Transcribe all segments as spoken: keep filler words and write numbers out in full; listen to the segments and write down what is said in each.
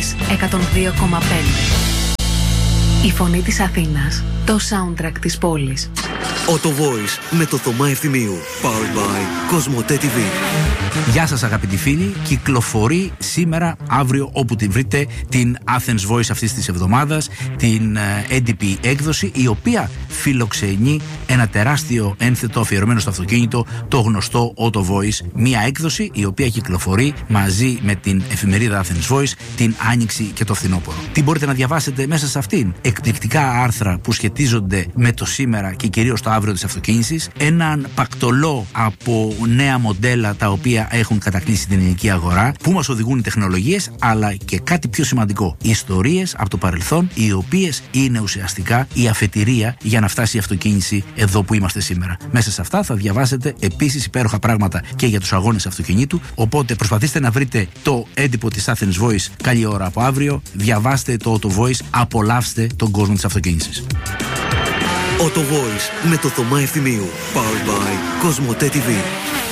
Voice εκατόν δύο κόμμα πέντε. Η φωνή της Αθήνας, το soundtrack της πόλης. Auto Voice με το Θωμά Ευθυμίου. Powered by Κοσμοτέ τι βι. Γεια σας αγαπητοί φίλοι, κυκλοφορεί σήμερα, αύριο, όπου την βρείτε, την Athens Voice αυτής της εβδομάδας, την έι ντι πι έκδοση, η οποία φιλοξενεί ένα τεράστιο ένθετο αφιερωμένο στο αυτοκίνητο, το γνωστό Auto Voice. Μία έκδοση η οποία κυκλοφορεί μαζί με την εφημερίδα Athens Voice την Άνοιξη και το φθινόπωρο. Τι μπορείτε να διαβάσετε μέσα σε αυτήν? Εκπληκτικά άρθρα που σχετίζονται με το σήμερα και κυρίως το αύριο της αυτοκίνησης, έναν πακτολό από νέα μοντέλα τα οποία έχουν κατακλείσει την ελληνική αγορά, που μας οδηγούν οι τεχνολογίες, αλλά και κάτι πιο σημαντικό, ιστορίες από το παρελθόν, οι οποίες είναι ουσιαστικά η αφετηρία για να φτάσει η αυτοκίνηση εδώ που είμαστε σήμερα. Μέσα σε αυτά θα διαβάσετε επίσης υπέροχα πράγματα και για τους αγώνες αυτοκινήτου, οπότε προσπαθήστε να βρείτε το έντυπο της Athens Voice καλή ώρα από αύριο, διαβάστε το Auto Voice, απολαύστε τον κόσμο της αυτοκίνησης. Auto Voice με το Θωμά Ευθυμίου. Powered by Κοσμοτέ τι βι.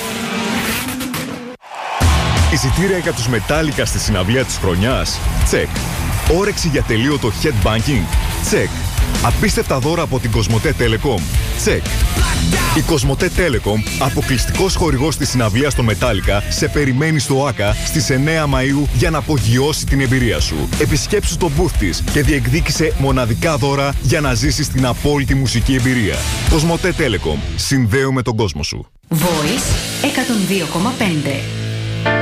Εισιτήρια για τους Metallica στη συναυλία της χρονιάς? Τσεκ. Όρεξη για τελείωτο headbanking? Τσεκ. Απίστευτα δώρα από την Κοσμοτέ Telecom? Τσεκ. Η Κοσμοτέ Telecom, αποκλειστικός χορηγός της συναυλίας των Metallica, σε περιμένει στο ΆΚΑ στις εννέα Μαΐου για να απογειώσει την εμπειρία σου. Επισκέψου το booth της και διεκδίκησε μοναδικά δώρα για να ζήσεις την απόλυτη μουσική εμπειρία. Κοσμοτέ Telecom. Συνδέουμε τον κόσμο σου. Voice εκατόν δύο κόμμα πέντε.